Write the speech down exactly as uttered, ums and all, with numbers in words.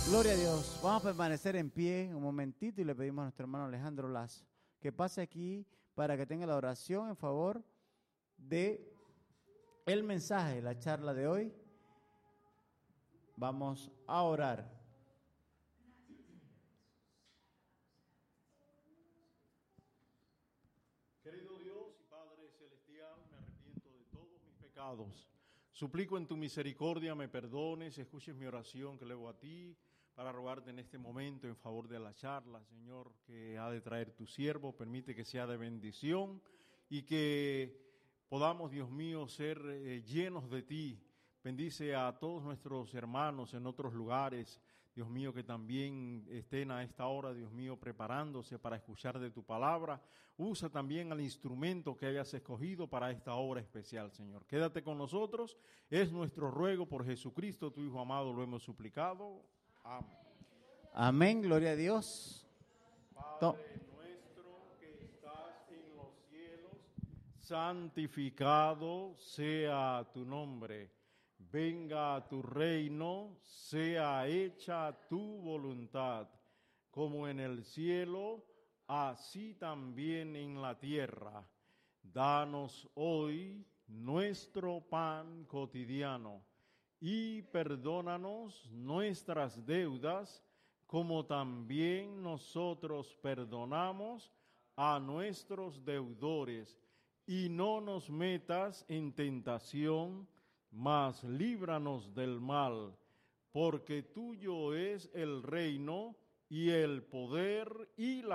Gloria a Dios. Vamos a permanecer en pie un momentito y le pedimos a nuestro hermano Alejandro Lazo que pase aquí para que tenga la oración en favor de el mensaje de la charla de hoy. Vamos a orar. Querido Dios y Padre Celestial, me arrepiento de todos mis pecados. Suplico en tu misericordia me perdones, escuches mi oración que elevo a ti para rogarte en este momento en favor de la charla, Señor, que ha de traer tu siervo. Permite que sea de bendición y que podamos, Dios mío, ser eh, llenos de ti. Bendice a todos nuestros hermanos en otros lugares, Dios mío, que también estén a esta hora, Dios mío, preparándose para escuchar de tu palabra. Usa también al instrumento que hayas escogido para esta hora especial, Señor. Quédate con nosotros, es nuestro ruego por Jesucristo, tu Hijo amado, lo hemos suplicado. Amén. Amén, gloria a Dios. Padre nuestro que estás en los cielos, santificado sea tu nombre. Venga a tu reino, sea hecha tu voluntad, como en el cielo, así también en la tierra. Danos hoy nuestro pan cotidiano y perdónanos nuestras deudas, como también nosotros perdonamos a nuestros deudores. Y no nos metas en tentación, mas líbranos del mal, porque tuyo es el reino y el poder y la